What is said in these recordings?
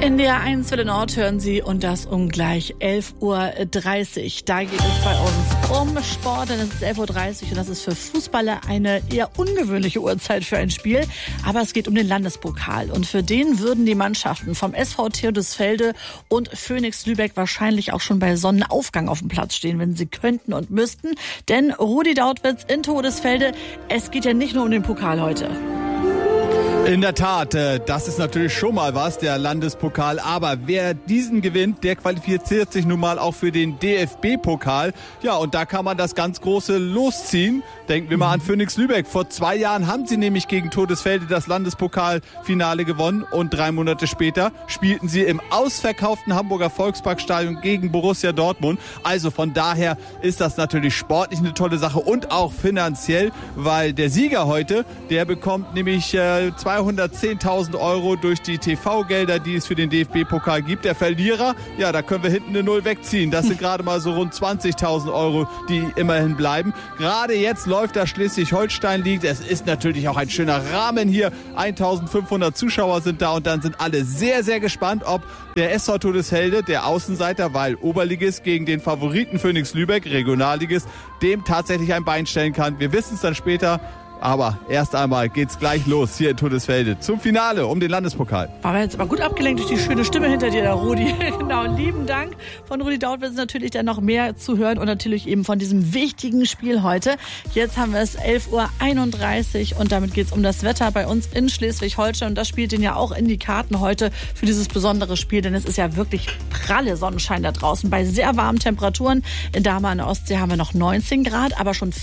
NDR 1 Welle Nord hören Sie und das um gleich 11.30 Uhr. Da geht es bei uns um Sport, denn es ist 11.30 Uhr und das ist für Fußballer eine eher ungewöhnliche Uhrzeit für ein Spiel. Aber es geht um den Landespokal und für den würden die Mannschaften vom SV Theodesfelde und Phoenix Lübeck wahrscheinlich auch schon bei Sonnenaufgang auf dem Platz stehen, wenn sie könnten und müssten. Denn Rudi Dautwitz in Theodesfelde, es geht ja nicht nur um den Pokal heute. In der Tat, das ist natürlich schon mal was, der Landespokal. Aber wer diesen gewinnt, der qualifiziert sich nun mal auch für den DFB-Pokal. Ja, und da kann man das ganz Große losziehen. Denken wir mal an Phoenix Lübeck. Vor 2 Jahren haben sie nämlich gegen Theodesfelde das Landespokalfinale gewonnen. Und 3 Monate später spielten sie im ausverkauften Hamburger Volksparkstadion gegen Borussia Dortmund. Also von daher ist das natürlich sportlich eine tolle Sache und auch finanziell, weil der Sieger heute, der bekommt nämlich 210.000 Euro durch die TV-Gelder, die es für den DFB-Pokal gibt. Der Verlierer, ja, da können wir hinten eine Null wegziehen. Das sind gerade mal so rund 20.000 Euro, die immerhin bleiben. Gerade jetzt läuft da Schleswig-Holstein liegt. Es ist natürlich auch ein schöner Rahmen hier. 1.500 Zuschauer sind da und dann sind alle sehr, sehr gespannt, ob der SV Theodesfelde, der Außenseiter, weil Oberligist gegen den Favoriten Phoenix Lübeck, Regionalligist, dem tatsächlich ein Bein stellen kann. Wir wissen es dann später. Aber erst einmal geht's gleich los hier in Theodesfelde zum Finale um den Landespokal. War jetzt aber gut abgelenkt durch die schöne Stimme hinter dir, der Rudi. Genau, lieben Dank. Von Rudi Dautwitz natürlich dann noch mehr zu hören und natürlich eben von diesem wichtigen Spiel heute. Jetzt haben wir es 11.31 Uhr und damit geht's um das Wetter bei uns in Schleswig-Holstein. Und das spielt den ja auch in die Karten heute für dieses besondere Spiel, denn es ist ja wirklich pralle Sonnenschein da draußen bei sehr warmen Temperaturen. In Dahme an der Ostsee haben wir noch 19 Grad, aber schon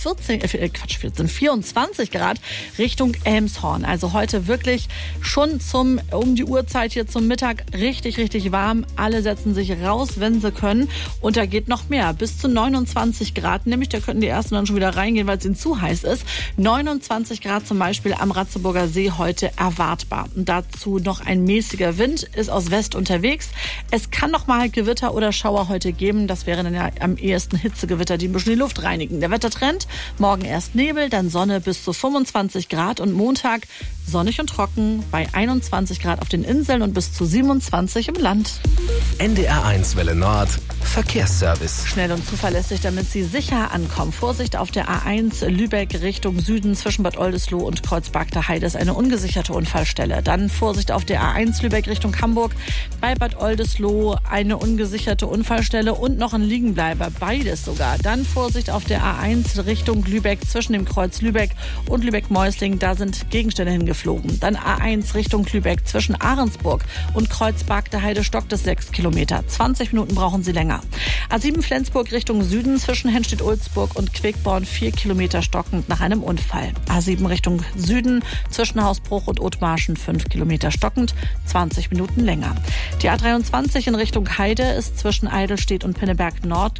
24 Grad Richtung Elmshorn. Also heute wirklich schon um die Uhrzeit hier zum Mittag richtig, richtig warm. Alle setzen sich raus, wenn sie können. Und da geht noch mehr. Bis zu 29 Grad. Nämlich, da könnten die ersten dann schon wieder reingehen, weil es ihnen zu heiß ist. 29 Grad zum Beispiel am Ratzeburger See heute erwartbar. Und dazu noch ein mäßiger Wind, ist aus West unterwegs. Es kann noch mal Gewitter oder Schauer heute geben. Das wären dann ja am ehesten Hitzegewitter, die ein bisschen die Luft reinigen. Der Wettertrend, morgen erst Nebel, dann Sonne bis zu 25 Grad und Montag sonnig und trocken bei 21 Grad auf den Inseln und bis zu 27 im Land. NDR 1 Welle Nord Verkehrsservice. Schnell und zuverlässig, damit Sie sicher ankommen. Vorsicht auf der A1 Lübeck Richtung Süden zwischen Bad Oldesloe und Kreuzberg Heide ist eine ungesicherte Unfallstelle. Dann Vorsicht auf der A1 Lübeck Richtung Hamburg. Bei Bad Oldesloe eine ungesicherte Unfallstelle und noch ein Liegenbleiber. Beides sogar. Dann Vorsicht auf der A1 Richtung Lübeck zwischen dem Kreuz Lübeck und Lübeck-Meusling. Da sind Gegenstände hingeflogen. Dann A1 Richtung Lübeck zwischen Ahrensburg und Kreuzberg Heide stockt es 6 Kilometer. 20 Minuten brauchen Sie länger. A7 Flensburg Richtung Süden zwischen Hennstedt-Ulzburg und Quickborn 4 Kilometer stockend nach einem Unfall. A7 Richtung Süden zwischen Hausbruch und Othmarschen 5 Kilometer stockend, 20 Minuten länger. Die A23 in Richtung Heide ist zwischen Eidelstedt und Pinneberg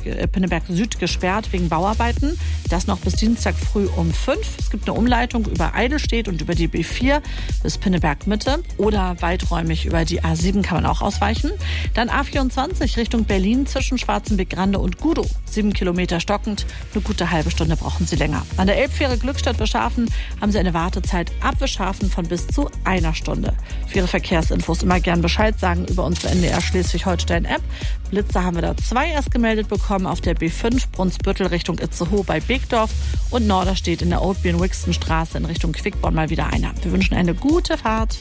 Süd gesperrt wegen Bauarbeiten. Das noch bis Dienstag früh um 5. Es gibt eine Umleitung über Eidelstedt und über die B4 bis Pinneberg Mitte oder weiträumig über die A7 kann man auch ausweichen. Dann A24 Richtung Berlin zwischen Schwarzenbeck-Grande und Gudow. 7 Kilometer stockend, eine gute halbe Stunde brauchen Sie länger. An der Elbfähre Glückstadt-Wischhafen haben Sie eine Wartezeit ab Wischhafen von bis zu 1 Stunde. Für Ihre Verkehrsinfos immer gern Bescheid sagen über unsere NDR Schleswig-Holstein-App. Blitzer haben wir da 2 erst gemeldet bekommen auf der B5 Brunsbüttel Richtung Itzehoe bei Beekdorf und Norderstedt in der Oatbien-Wixton-Straße in Richtung Quickborn mal wieder einer. Wir wünschen eine gute Fahrt.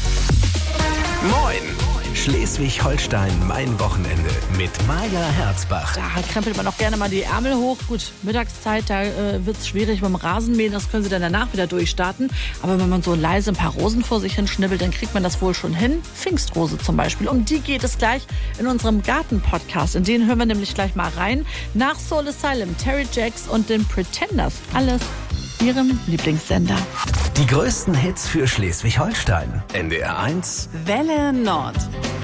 Moin! Schleswig-Holstein, mein Wochenende mit Maja Herzbach. Da krempelt man auch gerne mal die Ärmel hoch. Gut, Mittagszeit, da wird es schwierig beim Rasenmähen. Das können Sie dann danach wieder durchstarten. Aber wenn man so leise ein paar Rosen vor sich hin schnibbelt, dann kriegt man das wohl schon hin. Pfingstrose zum Beispiel. Um die geht es gleich in unserem Garten-Podcast. In den hören wir nämlich gleich mal rein. Nach Soul Asylum, Terry Jacks und den Pretenders. Alles Ihrem Lieblingssender. Die größten Hits für Schleswig-Holstein. NDR 1 Welle Nord.